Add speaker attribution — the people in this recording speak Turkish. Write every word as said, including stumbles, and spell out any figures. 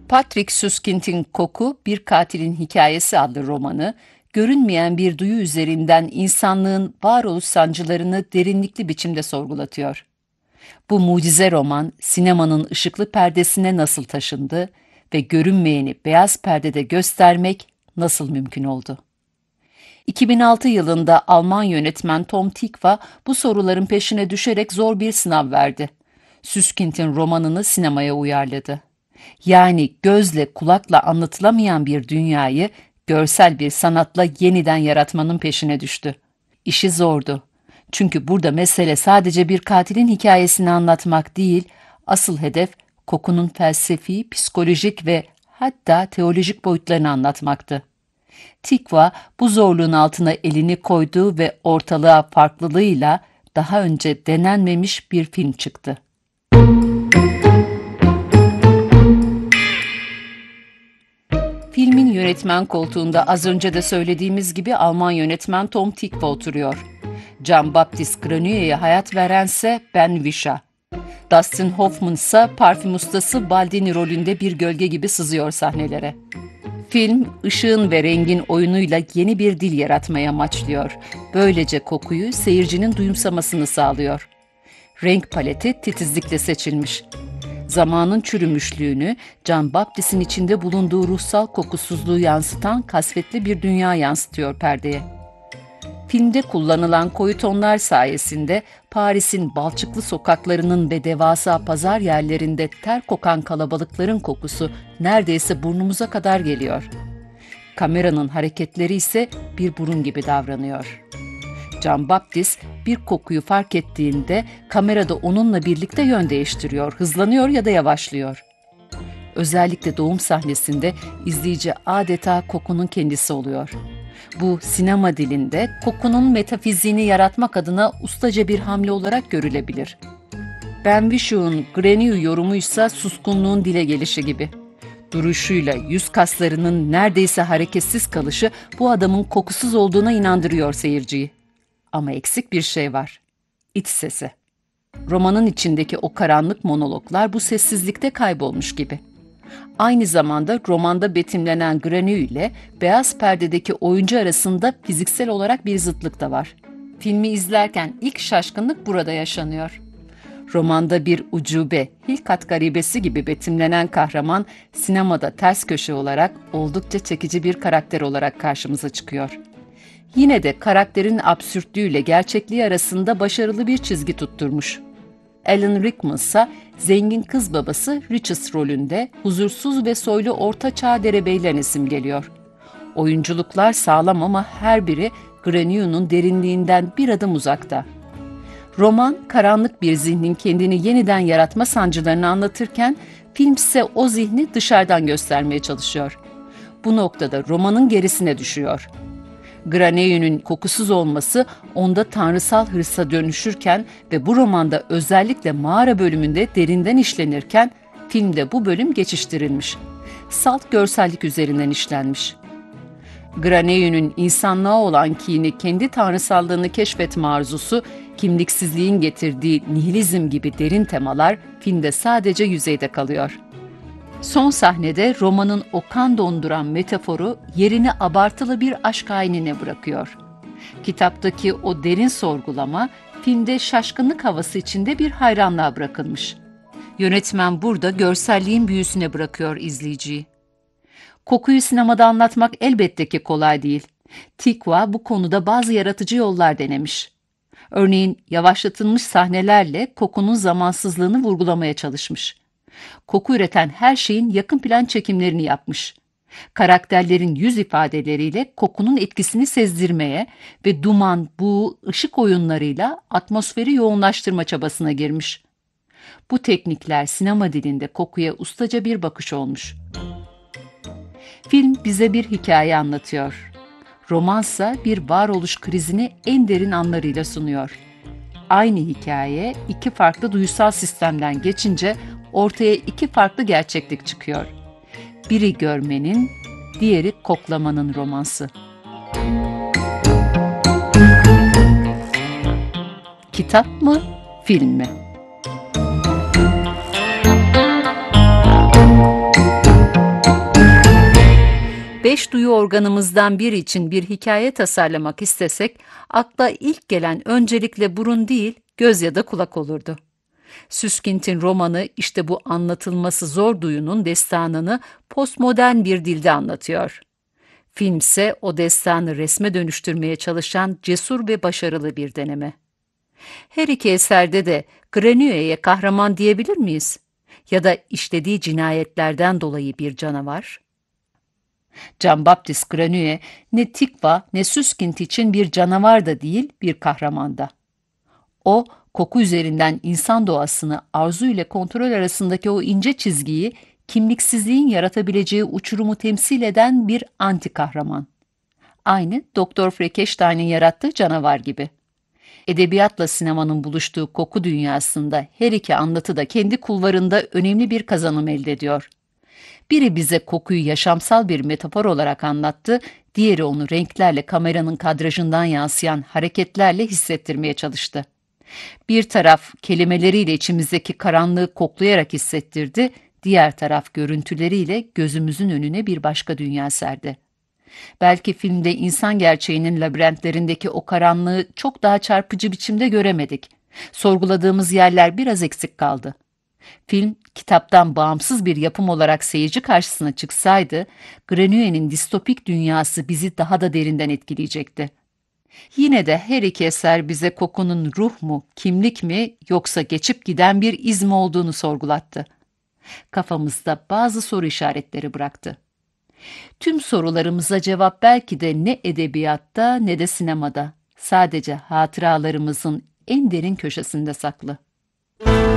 Speaker 1: Patrick Süskind'in Koku, Bir Katilin Hikayesi adlı romanı, görünmeyen bir duyu üzerinden insanlığın varoluş sancılarını derinlikli biçimde sorgulatıyor. Bu mucize roman, sinemanın ışıklı perdesine nasıl taşındı ve görünmeyeni beyaz perdede göstermek nasıl mümkün oldu? iki bin altı yılında Alman yönetmen Tom Tykwer bu soruların peşine düşerek zor bir sınav verdi. Süskind'in romanını sinemaya uyarladı. Yani gözle kulakla anlatılamayan bir dünyayı görsel bir sanatla yeniden yaratmanın peşine düştü. İşi zordu. Çünkü burada mesele sadece bir katilin hikayesini anlatmak değil, asıl hedef kokunun felsefi, psikolojik ve hatta teolojik boyutlarını anlatmaktı. Tykwer bu zorluğun altına elini koydu ve ortalığa farklılığıyla daha önce denenmemiş bir film çıktı. Filmin yönetmen koltuğunda az önce de söylediğimiz gibi Alman yönetmen Tom Tykwer oturuyor. Jean-Baptiste Grenouille'ye hayat verense Ben Whishaw. Dustin Hoffman ise parfüm ustası Baldini rolünde bir gölge gibi sızıyor sahnelere. Film, ışığın ve rengin oyunuyla yeni bir dil yaratmaya amaçlıyor. Böylece kokuyu seyircinin duyumsamasını sağlıyor. Renk paleti titizlikle seçilmiş. Zamanın çürümüşlüğünü, Jean-Baptiste'in içinde bulunduğu ruhsal kokusuzluğu yansıtan kasvetli bir dünya yansıtıyor perdeye. Filmde kullanılan koyu tonlar sayesinde Paris'in balçıklı sokaklarının ve devasa pazar yerlerinde ter kokan kalabalıkların kokusu neredeyse burnumuza kadar geliyor. Kameranın hareketleri ise bir burun gibi davranıyor. Jean-Baptiste bir kokuyu fark ettiğinde kamerada onunla birlikte yön değiştiriyor, hızlanıyor ya da yavaşlıyor. Özellikle doğum sahnesinde izleyici adeta kokunun kendisi oluyor. Bu sinema dilinde kokunun metafiziğini yaratmak adına ustaca bir hamle olarak görülebilir. Ben Wishaw'un Grenouille yorumuysa suskunluğun dile gelişi gibi. Duruşuyla yüz kaslarının neredeyse hareketsiz kalışı bu adamın kokusuz olduğuna inandırıyor seyirciyi. Ama eksik bir şey var. İç sesi. Romanın içindeki o karanlık monologlar bu sessizlikte kaybolmuş gibi. Aynı zamanda romanda betimlenen Grenouille ile beyaz perdedeki oyuncu arasında fiziksel olarak bir zıtlık da var. Filmi izlerken ilk şaşkınlık burada yaşanıyor. Romanda bir ucube, hilkat garibesi gibi betimlenen kahraman, sinemada ters köşe olarak oldukça çekici bir karakter olarak karşımıza çıkıyor. Yine de karakterin absürtlüğüyle gerçekliği arasında başarılı bir çizgi tutturmuş. Alan Rickman ise zengin kız babası Riches rolünde huzursuz ve soylu orta çağ derebeylerini simgeliyor. Oyunculuklar sağlam ama her biri Grenouille'nun derinliğinden bir adım uzakta. Roman, karanlık bir zihnin kendini yeniden yaratma sancılarını anlatırken, film ise o zihni dışarıdan göstermeye çalışıyor. Bu noktada romanın gerisine düşüyor. Grenouille'nin kokusuz olması onda tanrısal hırsa dönüşürken ve bu romanda özellikle mağara bölümünde derinden işlenirken, filmde bu bölüm geçiştirilmiş. Salt görsellik üzerinden işlenmiş. Grenouille'nin insanlığa olan kini, kendi tanrısallığını keşfetme arzusu, kimliksizliğin getirdiği nihilizm gibi derin temalar filmde sadece yüzeyde kalıyor. Son sahnede romanın o kan donduran metaforu yerini abartılı bir aşk hainine bırakıyor. Kitaptaki o derin sorgulama filmde şaşkınlık havası içinde bir hayranlığa bırakılmış. Yönetmen burada görselliğin büyüsüne bırakıyor izleyiciyi. Kokuyu sinemada anlatmak elbette ki kolay değil. Tykwer bu konuda bazı yaratıcı yollar denemiş. Örneğin yavaşlatılmış sahnelerle kokunun zamansızlığını vurgulamaya çalışmış. Koku üreten her şeyin yakın plan çekimlerini yapmış. Karakterlerin yüz ifadeleriyle kokunun etkisini sezdirmeye ve duman, buğu, ışık oyunlarıyla atmosferi yoğunlaştırma çabasına girmiş. Bu teknikler sinema dilinde kokuya ustaca bir bakış olmuş. Film bize bir hikaye anlatıyor. Romansa bir varoluş krizini en derin anlarıyla sunuyor. Aynı hikaye iki farklı duysal sistemden geçince ortaya iki farklı gerçeklik çıkıyor. Biri görmenin, diğeri koklamanın romansı. Kitap mı, film mi? beş duyu organımızdan biri için bir hikaye tasarlamak istesek, akla ilk gelen öncelikle burun değil, göz ya da kulak olurdu. Süskind'in romanı işte bu anlatılması zor duyunun destanını postmodern bir dilde anlatıyor. Filmse o destanı resme dönüştürmeye çalışan cesur ve başarılı bir deneme. Her iki eserde de Grenouille'ye kahraman diyebilir miyiz? Ya da işlediği cinayetlerden dolayı bir canavar? Jean-Baptiste Grenouille ne Tikva ne Süskind için bir canavar da değil, bir kahraman da. O, koku üzerinden insan doğasını, arzu ile kontrol arasındaki o ince çizgiyi, kimliksizliğin yaratabileceği uçurumu temsil eden bir anti kahraman. Aynı Doktor Frankenstein'in yarattığı canavar gibi. Edebiyatla sinemanın buluştuğu koku dünyasında her iki anlatı da kendi kulvarında önemli bir kazanım elde ediyor. Biri bize kokuyu yaşamsal bir metafor olarak anlattı, diğeri onu renklerle kameranın kadrajından yansıyan hareketlerle hissettirmeye çalıştı. Bir taraf kelimeleriyle içimizdeki karanlığı koklayarak hissettirdi, diğer taraf görüntüleriyle gözümüzün önüne bir başka dünya serdi. Belki filmde insan gerçeğinin labirentlerindeki o karanlığı çok daha çarpıcı biçimde göremedik. Sorguladığımız yerler biraz eksik kaldı. Film, kitaptan bağımsız bir yapım olarak seyirci karşısına çıksaydı, Grenouille'nin distopik dünyası bizi daha da derinden etkileyecekti. Yine de her iki eser bize kokunun ruh mu, kimlik mi yoksa geçip giden bir iz mi olduğunu sorgulattı. Kafamızda bazı soru işaretleri bıraktı. Tüm sorularımıza cevap belki de ne edebiyatta ne de sinemada, sadece hatıralarımızın en derin köşesinde saklı.